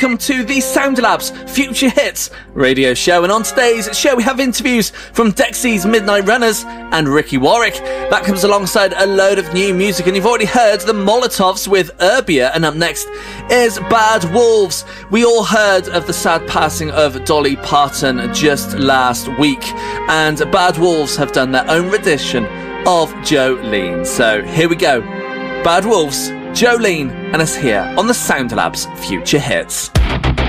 Welcome to the Soundlabs Future Hits radio show, and on today's show we have interviews from Dexy's Midnight Runners and Ricky Warwick. That comes alongside a load of new music, and you've already heard the Molotovs with Urbia, and up next is Bad Wolves. We all heard of the sad passing of Dolly Parton just last week, and Bad Wolves have done their own rendition of Jolene. So here we go. Bad Wolves, Jolene, and us here on the Soundlabs Future Hits.